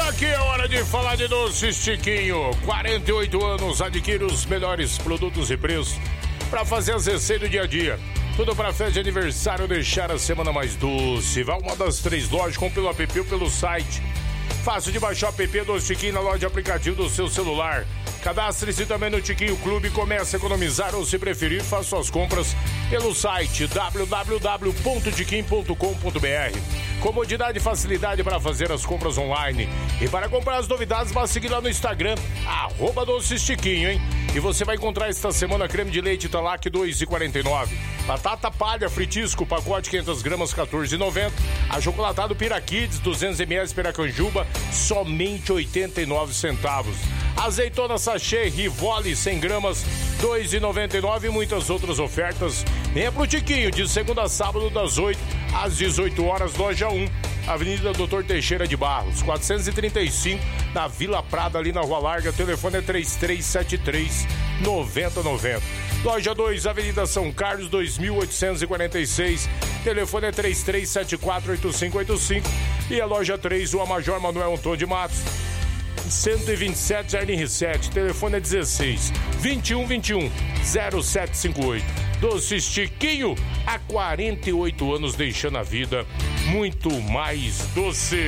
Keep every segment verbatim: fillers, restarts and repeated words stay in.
Aqui é hora de falar de Doces Tiquinho. quarenta e oito anos, adquire os melhores produtos e preços para fazer as receitas do dia a dia. Tudo para festa de aniversário, deixar a semana mais doce. Vá uma das três lojas, com pelo app ou pelo site. Fácil de baixar o app Doce Tiquinho na loja de aplicativo do seu celular. Cadastre-se também no Tiquinho Clube e comece a economizar, ou se preferir, faça suas compras pelo site w w w ponto tiquinho ponto com ponto b r. Comodidade e facilidade para fazer as compras online. E para comprar as novidades, vá seguir lá no Instagram, arroba Doces Tiquinho, hein? E você vai encontrar esta semana creme de leite Italac dois reais e quarenta e nove centavos. Batata palha fritisco, pacote quinhentas gramas, quatorze reais e noventa centavos. Achocolatado Piraquids, duzentos mililitros Piracanjuba, somente oitenta e nove centavos. Azeitona sachê Rivoli, cem gramas, dois reais e noventa e nove centavos. E muitas outras ofertas. Venha pro Tiquinho, de segunda a sábado, das oito às dezoito horas, loja um, Avenida Doutor Teixeira de Barros, quatrocentos e trinta e cinco, na Vila Prada, ali na Rua Larga. O telefone é três três sete três, nove zero nove zero. Loja dois, Avenida São Carlos, dois mil oitocentos e quarenta e seis. Telefone é três três sete quatro, oito cinco oito cinco. E a loja três, Rua Major Manuel Antônio de Matos, cento e vinte e sete, Jardim R sete. Telefone é dezesseis, vinte e um, vinte e um, zero sete cinco oito. Doces Tiquinho, há quarenta e oito anos, deixando a vida muito mais doce.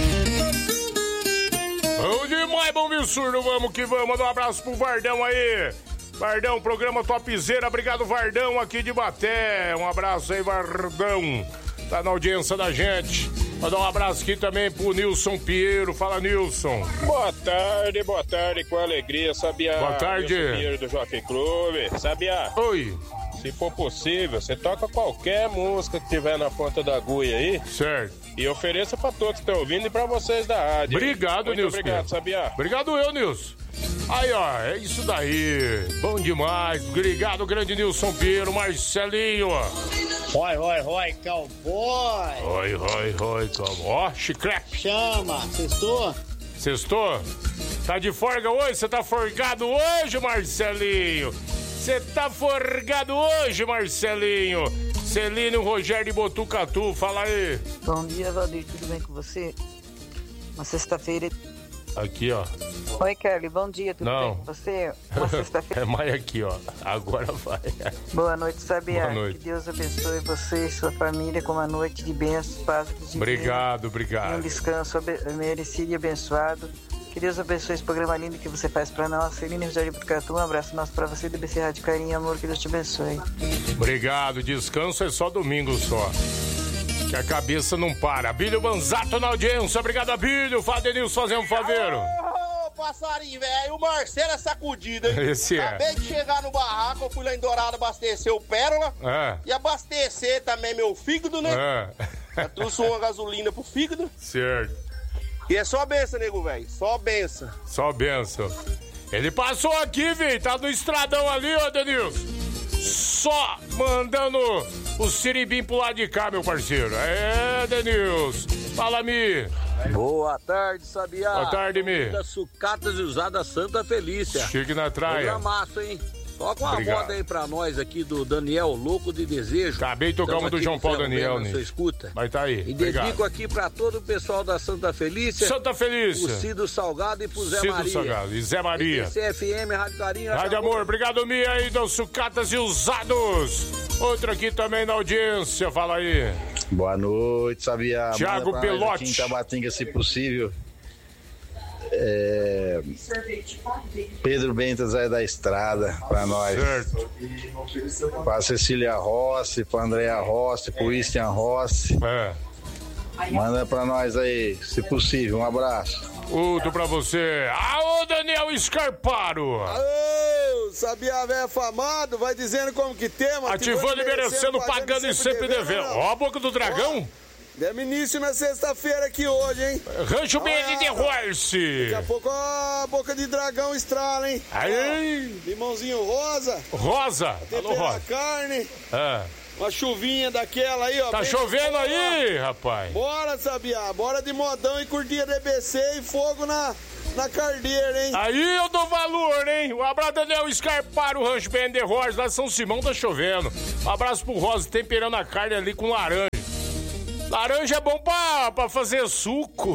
Bom demais, bom absurdo, vamos que vamos. Manda um abraço pro Vardão aí. Vardão, programa Topzera, obrigado Vardão, aqui de Baté. Um abraço aí, Vardão, tá na audiência da gente. Mandar um abraço aqui também pro Nilson Pinheiro. Fala, Nilson. Boa tarde, boa tarde, com alegria, Sabiá. Boa tarde. Nilson Pinheiro do Jockey Clube. Sabiá. Oi. Se for possível, você toca qualquer música que tiver na ponta da agulha aí. Certo. E ofereça pra todos que estão ouvindo e pra vocês da rádio. Obrigado, Muito Nilson. Obrigado, Sabiá. Obrigado eu, Nilson. Aí, ó, é isso daí. Bom demais. Obrigado, grande Nilson Pinheiro, Marcelinho. Oi, oi, oi, cowboy. Oi, oi, oi, cowboy. Ó, chiclete. Chama, sextou? Sextou? Tá de folga hoje? Você tá forgado hoje, Marcelinho? Você tá forgado hoje, Marcelinho? Celino Rogério de Botucatu, fala aí. Bom dia, Valdir, tudo bem com você? Uma sexta-feira. Aqui, ó. Oi, Kelly, bom dia, tudo Não. bem com você? Uma sexta-feira. É mais aqui, ó. Agora vai. Boa noite, Sabiá. Boa noite. Que Deus abençoe você e sua família com uma noite de bênçãos, paz e de Obrigado, e obrigado. um descanso abe- merecido e abençoado. Que Deus abençoe esse programa lindo que você faz pra nós. Celina Rogério de Botucatu, um abraço nosso pra você, D B C Rádio Carinho e Amor, que Deus te abençoe. Obrigado, descanso é só domingo só. Que a cabeça não para. Abílio Banzato na audiência. Obrigado, Abílio. Fala, Denilson, fazer um faveiro. Ô, passarinho, velho. O Marcelo é sacudido, hein? Esse é. Acabei de chegar no barraco, eu fui lá em Dourado abastecer o Pérola. É. E abastecer também meu fígado, né? É. Já trouxe uma gasolina pro fígado. Certo. E é só benção, nego, velho. Só benção. Só benção. Ele passou aqui, velho. Tá no estradão ali, ó, Denilson. Só mandando o siribim pro lado de cá, meu parceiro. É, Denilson. Fala, Mi. Boa tarde, Sabiá. Boa tarde, Mi. Da Sucatas e Usada Santa Felícia. Chique na traia. Programaço, hein? Toca uma Obrigado. moda aí pra nós aqui do Daniel Louco de Desejo. Acabei de tocar Tamo uma do aqui João no Paulo Ferro Daniel, Velho, na né? sua escuta. Vai tá aí. E Obrigado. dedico aqui pra todo o pessoal da Santa Felícia. Santa Felícia. O Cido Salgado e pro Zé Cido Maria. Salgado e Zé Maria. C F M, Rádio Carinho. Rádio Amor, obrigado, Mia aí, dos Sucatas e Usados. Outro aqui também na audiência, fala aí. Boa noite, Sabiá. Thiago Manda pra nós Pelote. aqui em Tabatinga, se possível. É... Pedro Bentas aí da Estrada, pra nós. Certo. Pra Cecília Rossi, pra Andréa Rossi, pro Christian Rossi. É. Manda pra nós aí, se possível. Um abraço. Outro pra você. Aô, Daniel Scarparo. Aô, Sabiá velho afamado, vai dizendo como que temos. Ativando e merecendo, pagando e sempre devendo. Ó a boca do dragão. Demos início na sexta-feira aqui hoje, hein? Rancho B N de Horse. Daqui a pouco a boca de dragão estrala, hein? Aí. Ó, limãozinho rosa. Rosa. Alô, Temperar Rosa. a carne. É. Uma chuvinha daquela aí, ó. Tá bem chovendo boa. aí, rapaz. Bora, Sabiá. Bora de modão e curtir a D B C e fogo na, na cardeira, hein? Aí eu dou valor, hein? Um abraço, Daniel Scarparo, Rancho B N de Horse, lá em São Simão, tá chovendo. Um abraço pro Rosa, temperando a carne ali com laranja. Laranja é bom pra, pra fazer suco.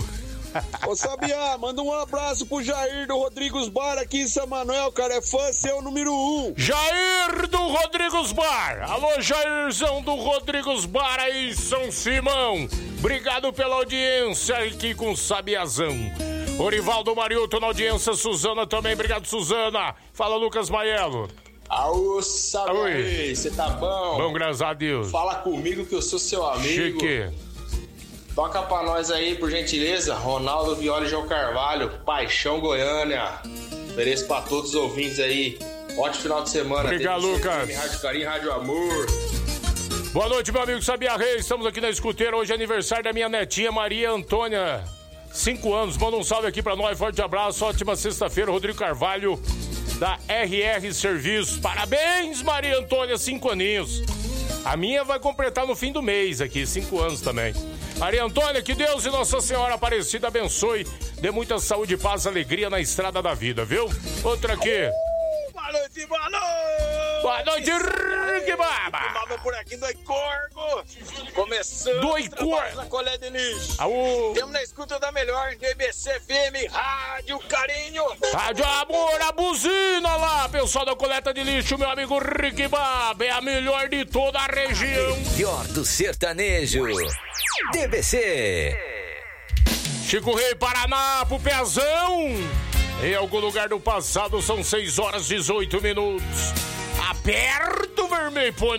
Ô, Sabiá, manda um abraço pro Jair do Rodrigues Bar aqui em São Manuel, cara. É fã seu número um. Jair do Rodrigues Bar. Alô, Jairzão do Rodrigues Bar aí em São Simão. Obrigado pela audiência aqui com o Sabiazão. Orivaldo Mariotto na audiência, Suzana também. Obrigado, Suzana. Fala, Lucas Maiello. Aô, Sabiá, você tá bom? Bom, graças a Deus. Fala comigo que eu sou seu amigo. Chique. Toca pra nós aí, por gentileza, Ronaldo Violi João Carvalho, Paixão Goiânia. Ofereço pra todos os ouvintes aí. Ótimo final de semana. Obrigado, Lucas. Rádio Carinho, Rádio Amor. Boa noite, meu amigo Sabiá Reis. Estamos aqui na escuteira. Hoje é aniversário da minha netinha Maria Antônia. Cinco anos. Manda um salve aqui pra nós. Forte abraço. Ótima sexta-feira. Rodrigo Carvalho, da R R Serviços. Parabéns, Maria Antônia. Cinco aninhos. A minha vai completar no fim do mês aqui. Cinco anos também. Maria Antônia, que Deus e Nossa Senhora Aparecida abençoe. Dê muita saúde, paz, alegria na estrada da vida, viu? Outra aqui. Boa noite, boa noite! Boa noite, Rick Baba! Baba por aqui do Icorgo. Começando do Icorgo na colher de lixo. Aô. Temos na escuta da melhor D B C F M, Rádio Carinho. Rádio Amor, a buzina lá, pessoal da coleta de lixo, meu amigo Rick Baba. É a melhor de toda a região. Melhor do sertanejo. D B C. Chico Rei, Paraná, pro Pezão. Em algum lugar do passado são seis horas e dezoito minutos. Aperta o vermelho, põe